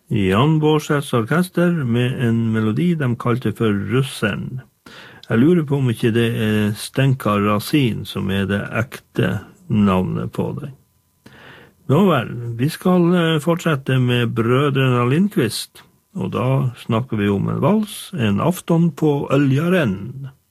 Jan Bårdseths orkester med en melodi de kalte for Russen. Jeg lurer på om ikke det Stenka Rasin som det ekte navnet på det. Nå vel, vi skal fortsette med Brødrene Lindqvist, og da snakker vi om en vals, en afton på Öljaren.